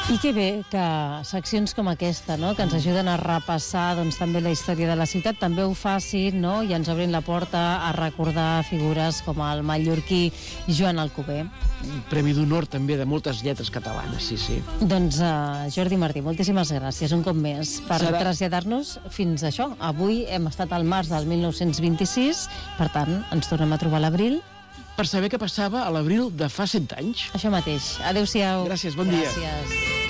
I que bé que seccions com aquesta, no?, que ens ajuden a repassar doncs, també la història de la ciutat, també ho facin, no?, i ens obrin la porta a recordar figures com el mallorquí Joan Alcover. Un premi d'honor també de moltes lletres catalanes, sí. Doncs Jordi Martí, moltíssimes gràcies un cop més per traslladar-nos fins a això. Avui hem estat al març del 1926, per tant, ens tornem a trobar a l'abril. Per saber què passava a l'abril de fa 100 anys. Això mateix. Adéu-siau. Gràcies, bon dia. Gràcies.